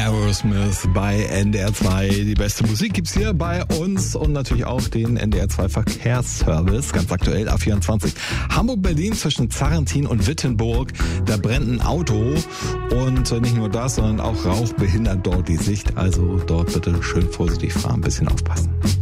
Aerosmith bei NDR 2. Die beste Musik gibt's hier bei uns und natürlich auch den NDR 2 Verkehrsservice. Ganz aktuell A24 Hamburg-Berlin zwischen Zarrentin und Wittenburg. Da brennt ein Auto und nicht nur das, sondern auch Rauch behindert dort die Sicht. Also dort bitte schön vorsichtig fahren, ein bisschen aufpassen.